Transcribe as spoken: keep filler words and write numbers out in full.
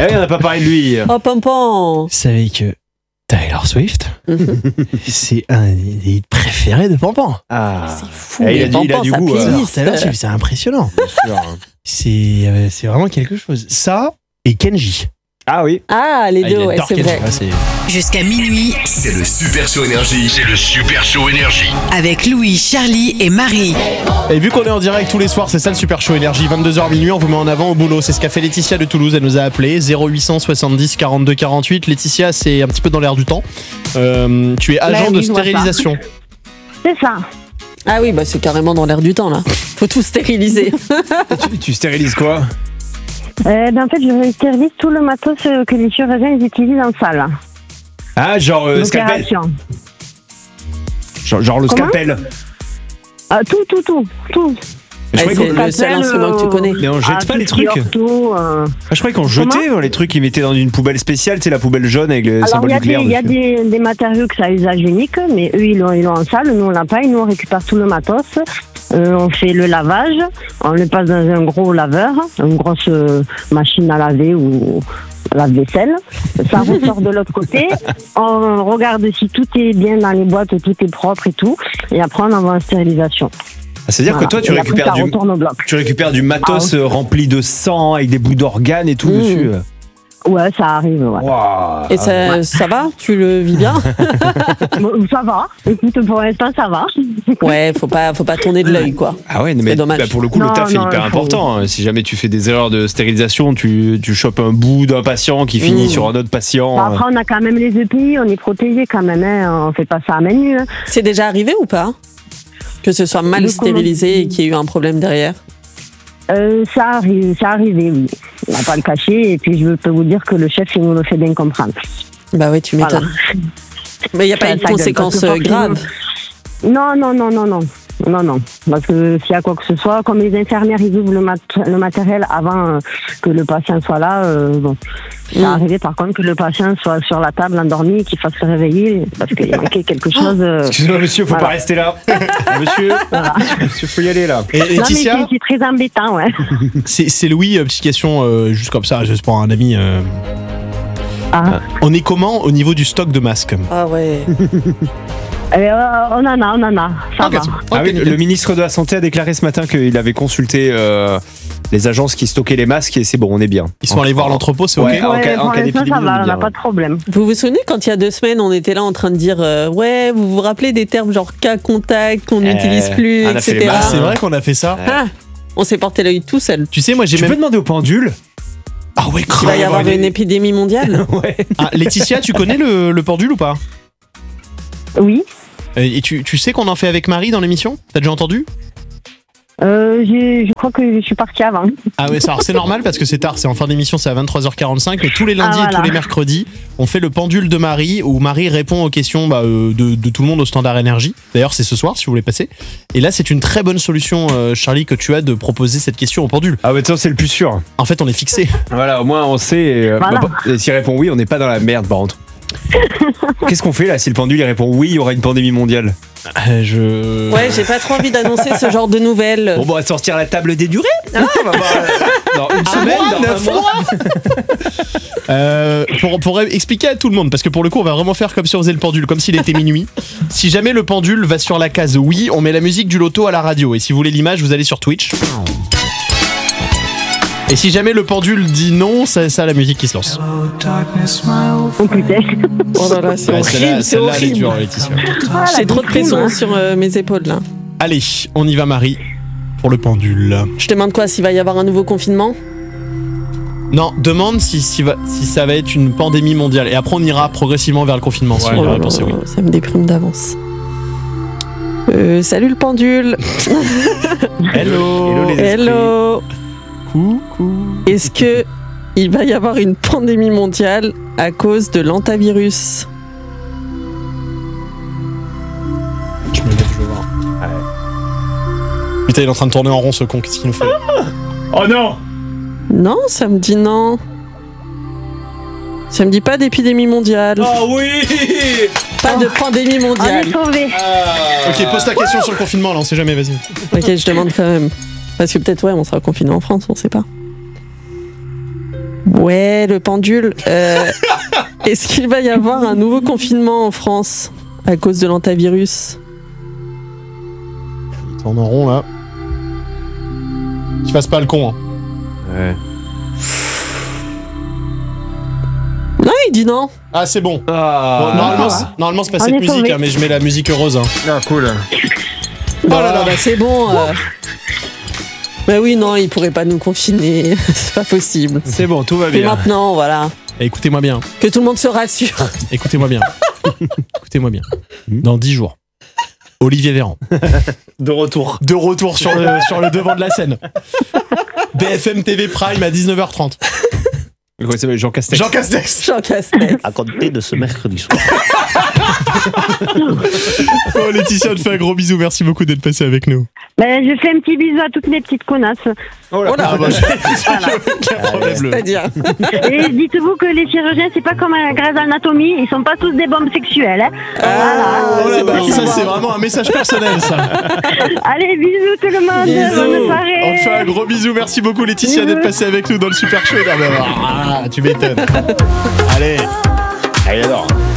Eh oui, on n'a pas parlé de lui. Oh, Pompon. Vous savez que Taylor Swift, c'est un des hits préférés de Pampan. Ah, C'est fou. Eh, il a mais dit- il a Pompon, du sa goût, alors. playlist. Taylor Swift, c'est impressionnant. sûr. C'est, euh, c'est vraiment quelque chose. Ça et Kenji. Ah oui. Ah, les Ah, deux, il ouais, adore c'est Kenji. vrai. Ah, c'est- Jusqu'à minuit, C'est le Super Show Énergie. C'est le Super Show Énergie. avec Louis, Charlie et Marie. Et vu qu'on est en direct tous les soirs, c'est ça le Super Show Énergie, vingt-deux heures minuit, on vous met en avant au boulot. C'est ce qu'a fait Laetitia de Toulouse, elle nous a appelé zéro huit cent soixante-dix quarante-deux quarante-huit. Laetitia, c'est un petit peu dans l'air du temps. Euh, tu es agent Bah de oui, je vois ça. stérilisation. C'est ça. Ah oui, bah c'est carrément dans l'air du temps, là. Faut tout stériliser. Tu, tu stérilises quoi? Euh, ben, en fait, je stérilise tout le matos euh, que les chirurgiens ils utilisent en salle. Ah, genre euh, scalpel. L'opération. Genre, genre le Comment scalpel. Ah, tout, tout, tout, tout. Je Ouais, croyais c'est qu'on- le seul instrument que tu connais. Mais on jette Ah, pas tout les ce qui est trucs. ortho, euh. Ah, je croyais qu'on jetait euh, les trucs qu'ils mettaient dans une poubelle spéciale, tu sais, la poubelle jaune avec le Alors, symbole il y a, des, nucléaire il y a dessus. des, des matériaux que ça a usage unique, mais eux, ils l'ont, ils l'ont en salle. Nous, on l'a pas. Et nous, on récupère tout le matos. Euh, on fait le lavage. On le passe dans un gros laveur, une grosse euh, machine à laver ou lave-vaisselle. Ça ressort de l'autre côté. On regarde si tout est bien dans les boîtes, tout est propre et tout. Et après, on envoie en stérilisation. Ah, c'est-à-dire Voilà. que toi, tu Et après, récupères ça du, retourne au bloc. tu récupères du matos Ah, euh, rempli de sang avec des bouts d'organes et tout Mmh. dessus. Ouais, ça arrive, ouais. Waouh. Et ça, ça va? Tu le vis bien? Bon, ça va. Écoute, pour l'instant, ça va. Ouais, faut pas, faut pas tourner de l'œil, quoi. Ah ouais, mais C'est dommage. bah, pour le coup, le Non, taf est non, hyper il faut- important. hein. Si jamais tu fais des erreurs de stérilisation, tu, tu chopes un bout d'un patient qui finit Mmh. sur un autre patient. Bon, après, on a quand même les E P I, on est protégé quand même. Hein. On fait pas ça à main nue. Hein. C'est déjà arrivé ou pas? Que ce soit mal Le stérilisé et qu'il y ait eu un problème derrière? Euh, ça arrive, ça arrivé, oui. On va pas le cacher. Et puis, je peux vous dire que le chef, il nous le fait bien comprendre. Bah ouais, tu Voilà. m'étonnes. Mais il n'y a pas Ça- eu de ça gueule, conséquences parce que forcément- graves. Non, non, non, non, non. Non, non. Parce que s'il y a quoi que ce soit, comme les infirmières, ils ouvrent le, mat- le matériel avant euh, que le patient soit là, euh, bon. Ça Mm. arrivé par contre que le patient soit sur la table endormi et qu'il fasse se réveiller parce qu'il manquait quelque chose. euh, Excusez-moi, monsieur, faut Voilà. pas rester là. monsieur, Voilà. monsieur, faut y aller là. Et Non, mais Laetitia, c'est- c'est très embêtant, ouais. c'est, c'est Louis, euh, petite question, euh, juste comme ça, juste pour un ami. euh, Ah. on est comment au niveau du stock de masques? Ah ouais. Euh, on en a, on en a. Ça Ok, va. c'est bon. Ah Ok, oui, le, nickel. le ministre de la Santé a déclaré ce matin qu'il avait consulté euh, les agences qui stockaient les masques et c'est bon, on est bien. Ils sont allés voir l'entrepôt, c'est Ouais. ok? En Ouais, cas- en pour cas l'instant, d'épidémie, ça on est va, on bien, n'a pas ouais. de problème. Vous vous souvenez quand il y a deux semaines, on était là en train de dire euh, ouais, vous vous rappelez des termes genre cas contact qu'on Eh, n'utilise plus, on a fait les et cetera. Ah, masques. c'est vrai qu'on a fait ça. Ah, on s'est porté l'œil tout seul. Tu sais, moi j'ai Tu même. peux demander au pendule. Ah ouais, Il va y avoir une épidémie mondiale. Ouais. Ah, Laetitia, tu connais le, le pendule ou pas? Oui. Et tu, tu sais qu'on en fait avec Marie dans l'émission? T'as déjà entendu? Euh, j'ai- je crois que je suis partie avant. Ah ouais, ça, alors c'est normal parce que c'est tard, c'est en fin d'émission, c'est à vingt-trois heures quarante-cinq, mais tous les lundis Ah, et tous voilà. les mercredis, on fait le pendule de Marie où Marie répond aux questions bah, euh, de, de tout le monde au standard énergie. D'ailleurs, c'est ce soir si vous voulez passer. Et là, c'est une très bonne solution, euh, Charlie, que tu as de proposer cette question au pendule. Ah, mais ça, c'est le plus sûr. En fait, on est fixé. Voilà, au moins on sait. et, euh, Voilà. bah, et s'il répond oui, on n'est pas dans la merde par contre. Qu'est-ce qu'on fait là si le pendule il répond oui, il y aura une pandémie mondiale? Euh, je. Ouais, j'ai pas trop envie d'annoncer ce genre de nouvelles. Bon, bon, on va sortir la table des durées. Hein, on va voir, euh, dans une semaine, mois, dans un neuf mois. Euh, pour, pour expliquer à tout le monde, parce que pour le coup, on va vraiment faire comme si on faisait le pendule, comme s'il était minuit. Si jamais le pendule va sur la case oui, on met la musique du loto à la radio. Et si vous voulez l'image, vous allez sur Twitch. Et si jamais le pendule dit non, c'est ça la musique qui se lance. Oh putain. Oh là là, c'est Ouais, horrible, celle-là, c'est celle-là, elle est horrible. dure, Laetitia. Ah, la J'ai trop de déprime. pression sur euh, mes épaules là. Allez, on y va Marie, pour le pendule. Je te demande quoi, s'il va y avoir un nouveau confinement? Non, demande si, si, va- si ça va être une pandémie mondiale. Et après, on ira progressivement vers le confinement, si Ouais, la Oh là réponse est là, oui. ça me déprime d'avance. Euh, salut le pendule. Hello, Hello, les esprits. Hello. Coucou. Est-ce que il va y avoir une pandémie mondiale à cause de l'antavirus? Je me lève, je vais voir. Putain, il est en train de tourner en rond ce con, qu'est-ce qu'il nous fait? Oh non! Non, ça me dit non. Ça me dit pas d'épidémie mondiale. Oh oui! Pas de pandémie On mondiale. est sauvés. Ok, pose ta question sur le confinement, là, on sait jamais, vas-y. Ok, je demande quand même. Parce que peut-être, ouais, on sera confiné en France, on sait pas. Ouais, le pendule. Euh, est-ce qu'il va y avoir un nouveau confinement en France à cause de l'antavirus? Il tourne en rond là. Tu fasses pas le con. Hein. Ouais. Non, il dit non. Ah, c'est bon. Ah, Bon, normalement, c'est, normalement, c'est pas On cette est musique, sauvés. hein, mais je mets la musique heureuse. Hein. ah, cool. Oh là là. bah c'est bon. Euh... Bah oui, non, il pourrait pas nous confiner. C'est pas possible. C'est bon, tout va Mais bien. maintenant, voilà. Et écoutez-moi bien. Que tout le monde se rassure. Écoutez-moi bien. Écoutez-moi bien. Dans dix jours, Olivier Véran, De retour. de retour sur le, sur le devant de la scène. B F M T V Prime à dix-neuf heures trente. Comment il s'appelle Jean Castex. Jean Castex. Jean Castex. À compter de ce mercredi soir. Oh, Laetitia, on te fait un gros bisou. Merci beaucoup d'être passé avec nous. Ben, je fais un petit bisou à toutes mes petites connasses. Oh là. Oh là. Ah bah, aucun problème. C'est-à-dire. Et dites-vous que les chirurgiens, c'est pas comme un Grey's Anatomy, ils sont pas tous des bombes sexuelles. Hein. Ah, Oh là c'est là, pas ça grave. c'est vraiment un message personnel ça. Allez, bisous tout le monde, Bisous. bonne soirée. On te fait un gros bisou, merci beaucoup Laetitia d'être passée avec nous dans le Super Show. Ah, tu m'étonnes. Allez. Allez alors.